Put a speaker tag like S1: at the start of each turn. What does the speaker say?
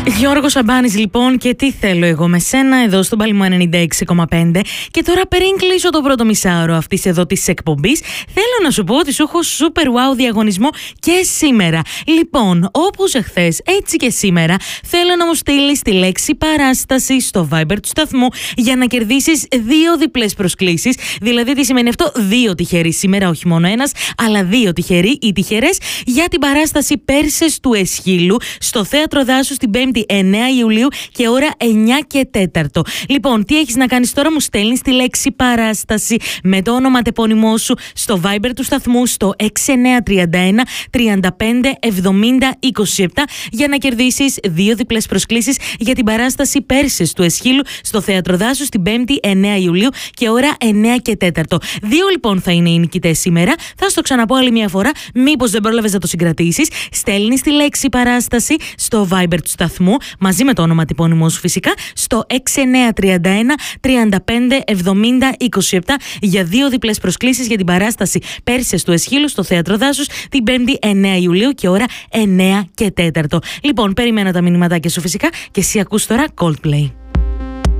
S1: Γιώργος Σαμπάνης λοιπόν, και τι θέλω εγώ με σένα εδώ στον Παλμό 96,5. Και τώρα πριν κλείσω το πρώτο μισάωρο αυτής εδώ της εκπομπής, θέλω να σου πω ότι σου έχω super wow διαγωνισμό και σήμερα. Λοιπόν, όπως εχθές έτσι και σήμερα θέλω να μου στείλεις τη λέξη παράσταση στο Viber του σταθμού για να κερδίσεις 2 διπλές προσκλήσεις. Δηλαδή τι σημαίνει αυτό? 2 τυχεροί σήμερα, όχι μόνο ένας, αλλά 2 τυχεροί ή τυχερές για την παράσταση Πέρσες του Εσχύλου στο Θέατρο Δάσους την 5η 9 Ιουλίου και ώρα 9 και 4. Λοιπόν, τι έχεις να κάνεις τώρα? Μου στέλνεις τη λέξη παράσταση με το όνομα τεπώνυμό σου στο Viber του σταθμού στο 6931 35 70 27 για να κερδίσεις 2 διπλές προσκλήσεις για την παράσταση Πέρσες του Εσχύλου στο Θέατρο Δάσους την 5η 9 Ιουλίου και ώρα 9 και 4. 2 λοιπόν θα είναι οι νικητές σήμερα. Θα στο ξαναπώ άλλη μια φορά, μήπως δεν πρόλαβες να το συγκρατήσεις. Στέλνεις τη λέξη παράσταση στο Viber του σταθμού μαζί με το όνομα τυπώνυμό σου φυσικά στο 6931 35 70 27 για 2 διπλές προσκλήσεις για την παράσταση Πέρσες του Εσχύλου στο Θέατρο Δάσους την 5η 9 Ιουλίου και ώρα 9 και 4. Λοιπόν, περιμένω τα μηνυματάκια σου φυσικά και εσύ ακούς τώρα Coldplay.